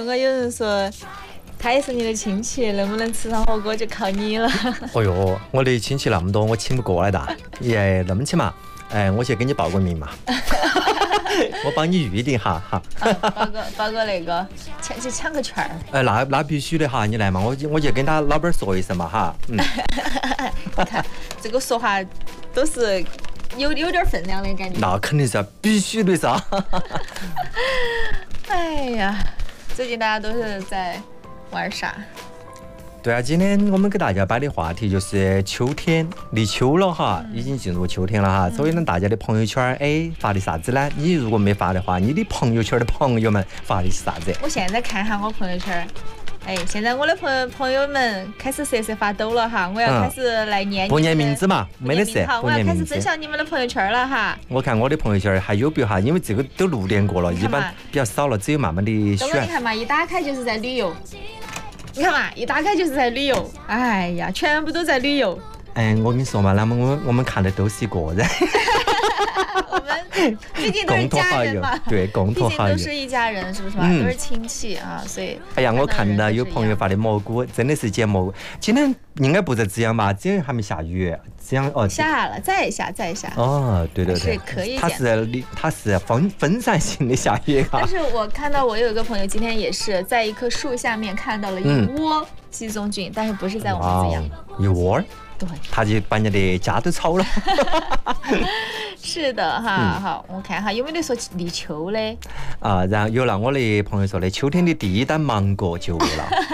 刚有人说他也是你的亲戚，能不能吃上火锅就靠你了。 哦哟，我的亲戚那么多，我请不过来的。耶，那么起嘛，我去给你报个名嘛，我帮你预定哈。 报个那个抢个券儿。 那必须的哈，你来嘛，我就跟他老板说一声嘛哈。 你看这个说话都是有点分量的感觉。 那肯定是必须的噻。 哎呀，最近大家都是在玩啥？ 对啊，今天我们给大家摆的话题就是秋天，立秋了哈，已经进入秋天了哈，所以呢，大家的朋友圈发的啥子呢？你如果没发的话，你的朋友圈的朋友们发的是啥子？ 我现在看下我朋友圈。现在我的朋友们开始瑟瑟发抖了哈，我要开始来念。 不念名字嘛，没得事。 好，我要开始分享你们的朋友圈了哈。 我看我的朋友圈还有不哈，因为这个都6年过了，一般比较少了，只有慢慢的选。 你看嘛，一打开就是在旅游。你看嘛，一打开就是在旅游。哎呀，全部都在旅游。 我跟你说嘛，那么我们看的都是一个人。 我们毕竟都是家人嘛， 对，共同好友， 毕竟都是一家人，是不是嘛？都是亲戚啊，所以。 哎呀，我看到有朋友发的蘑菇，真的是捡蘑菇。今天应该不在资阳吧？资阳还没下雨，资阳下了，再下。 哦，对， 是可以。 它是分散性的下雨哈。 但是我看到我有一个朋友今天也是在一棵树下面看到了一窝鸡枞菌，但是不是在我们资阳。 一窝。 对， 他就把人家的家都炒了。 是的哈，好，我看哈有没有说立秋的然后有了我的朋友说的，秋天的第一单芒果就位了。